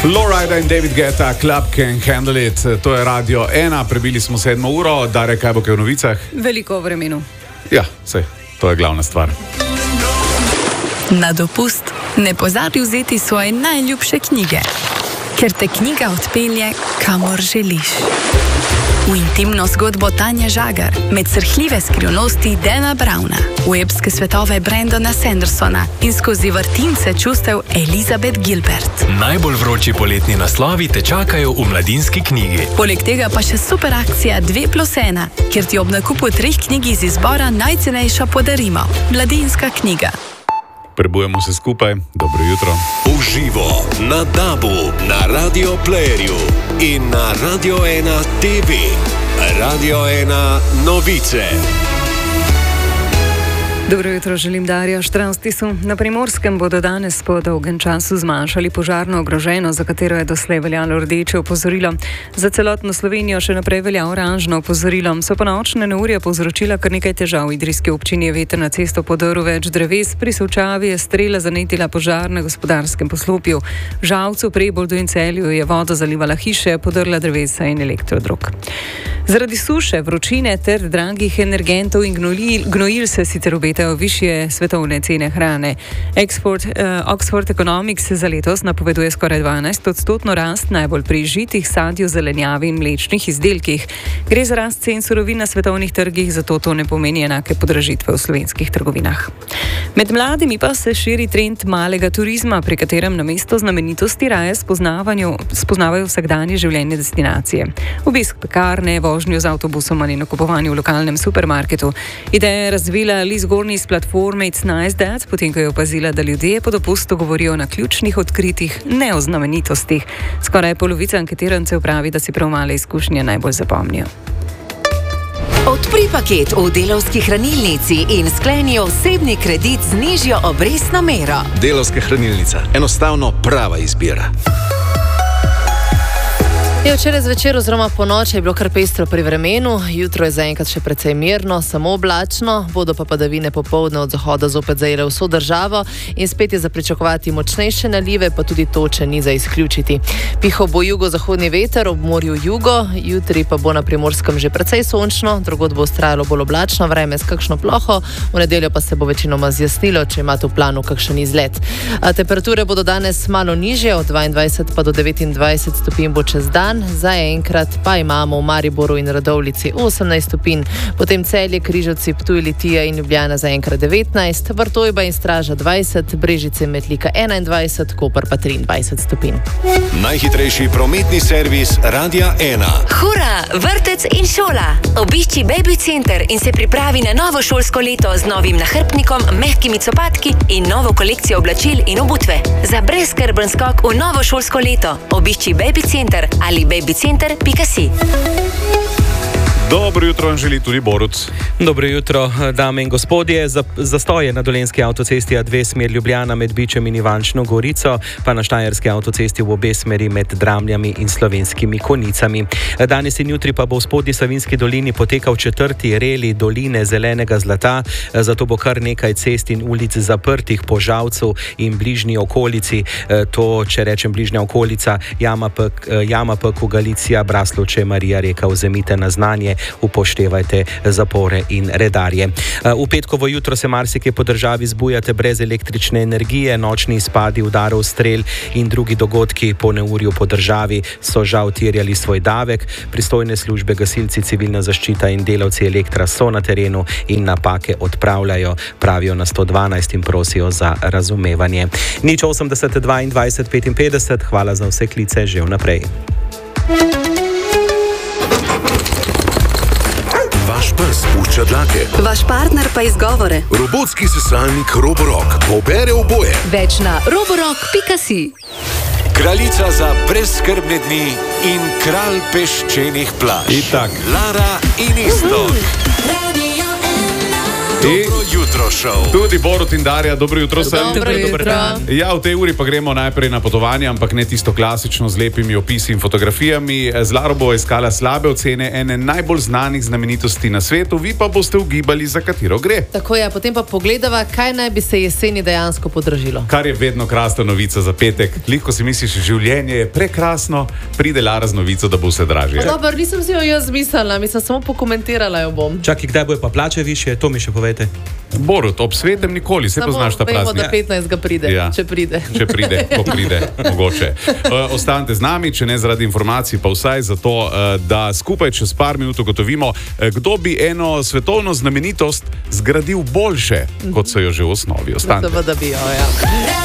Lowrider in David Guetta, Club Can Handle It. To je Radio 1, prebili smo 7 uro. Darek, kaj bo kaj v novicah? Veliko v vremenu. Ja, sej, to je glavna stvar. Na dopust ne pozabi vzeti svoje najljubše knjige, ker te knjiga odpelje, kamor želiš. V intimno zgodbo Tanje Žagar, med srhljive skrivnosti Dana Browna, v epske svetove Brendana Sandersona in skozi vrtince čustev Elizabeth Gilbert. Najbolj vroči poletni naslovi te čakajo v Mladinski knjigi. Poleg tega pa še super akcija 2+1, kjer ti ob nakupu 3 knjig iz izbora najcenejša podarimo. Mladinska knjiga. Prebujemo se skupaj. Dobro jutro. Uživo na DAB-u, na Radio Playerju in na Radio 1 TV. Radio 1 novice. Dobro jutro, želim Darja Štranstisu. Na Primorskem bodo danes po dolgem času zmanjšali požarno ogroženost, za katero je doslej veljalo rdeče opozorilo. Za celotno Slovenijo še naprej velja oranžno opozorilo. So ponočne neurja povzročila kar nekaj težav. V idrijski občini je veter na cesto podrl več dreves, pri Solčavi je strela zanetila požar na gospodarskem poslopju. V Žalcu, Preboldu in Celju je voda zalivala hiše, podrla drevesa in elektrodrog. Zaradi suše, vročine ter dragih energentov in gnojil se sicer obetajo višje svetovne cene hrane. Oxford Economics za letos napoveduje skoraj 12% rast, najbolj pri žitih, sadju, zelenjavi in mlečnih izdelkih. Gre za rast cen surovin na svetovnih trgih, zato to ne pomeni enake podražitve v slovenskih trgovinah. Med mladimi pa se širi trend malega turizma, pri katerem namesto znamenitosti raje spoznavajo vsakdanje življenje destinacije. Obisk pekarne, vožnjo z avtobusom ali nakupovanje v lokalnem supermarketu. Ideja je razvila Liz Gorney iz platforme It's Nice That, potem ko je opazila, da ljudje po dopustu govorijo na ključnih odkritih, ne o znamenitostih. Skoraj polovica anketirancev pravi, da si prav male izkušnje najbolj zapomnijo. Odpri paket v Delavski hranilnici in skleni osebni kredit z nižjo obrestno mero. Delavska hranilnica. Enostavno prava izbira. Včeraj zvečer oziroma ponoči je bilo kar pestro pri vremenu, jutro je zaenkrat še precej mirno, samo oblačno, bodo pa padavine popoldne od zahoda zopet zajele vso državo in spet je za pričakovati močnejše nalive, pa tudi toče ni za izključiti. Pihal bo jugozahodni veter, ob morju jugo, jutri pa bo na Primorskem že precej sončno, drugod bo vztrajalo bolj oblačno vreme s kakšno ploho, v nedeljo pa se bo večinoma zjasnilo, če imate v planu kakšen izlet. Temperature bodo danes malo nižje, od 22 pa do 29 stopinj bo čez dan. Zaenkrat pa imamo v Mariboru in Radovljici 18 stopinj, potem Celje, Križevci, Ptuj, Litija in Ljubljana zaenkrat 19, Vrtojba in Straža 20, Brežice, Metlika 21, Koper pa 23 stopinj. Najhitrejši prometni servis Radia 1. Hura, vrtec in šola. Obišči Baby Center in se pripravi na novo šolsko leto z novim nahrbtnikom, mehkimi copatki in novo kolekcijo oblačil in obutve. Za brezskrben skok v novo šolsko leto obišči Baby Center ali babycenter.si. Dobro jutro vam želi tudi Boruc. Dobro jutro, dame in gospodje. Zastoje na Dolenjski avtocesti A2 smer Ljubljana med Bičem in Ivančno Gorico, pa na Štajerski avtocesti v obe smeri med Dramljami in Slovenskimi Konjicami. Danes in jutri pa bo v Spodnji Savinjski dolini potekal 4. reli Doline zelenega zlata, zato bo kar nekaj cest in ulic zaprtih po Žalcu in bližnji okolici. To, če rečem bližnja okolica, Jama Pek, Galicija, Braslovče, Marija Reka, vzemite na znanje, upoštevajte zapore in redarje. V petkovo jutro se marsikje po državi zbujate brez električne energije, nočni izpadi, udarov strel in drugi dogodki po neurju po državi so žal terjali svoj davek. Pristojne službe, gasilci, civilna zaščita in delavci Elektra so na terenu in napake odpravljajo, pravijo na 112 in prosijo za razumevanje. 080 22 55, hvala za vse klice že vnaprej. Vaš pes pušča dlake. Vaš partner pa izgovore. Robotski sesalnik Roborock pobere oboje. Več na roborock.si. Kraljica za brezskrbne dni in kralj peščenih plaž. Itak. Lara in Iztok. Dobro jutro. jutro šov. Tudi Borut in Darja, dobro jutro vsem. Dobro jutro. Ja, v tej uri pa gremo najprej na potovanje, ampak ne tisto klasično z lepimi opisi in fotografijami. Zlaro bo iskala slabe ocene ene najbolj znanih znamenitosti na svetu, vi pa boste ugibali, za katero gre. Tako je, potem pa pogledava, kaj naj bi se jeseni dejansko podražilo. Kar je vedno krasna novica za petek. Lahko si misliš, življenje je prekrasno, pride Lara z novico, da bo vse dražje. Dobro, nisem si jo jaz mislila, mislim, samo pokomentirala jo bom. Čakaj, kdaj bojo pa plače višje, to mi še povejte. Borut, ob svetem nikoli, se poznaš ta praznik. Samo vemo, da 15 pride, ja. Če pride. Če pride, ko pride, mogoče. Ostanite z nami, če ne zaradi informacij, pa vsaj zato, da skupaj čez par minut ugotovimo, kdo bi eno svetovno znamenitost zgradil boljše, kot so jo že v osnovi. Ostanite. Da bi jo, ja.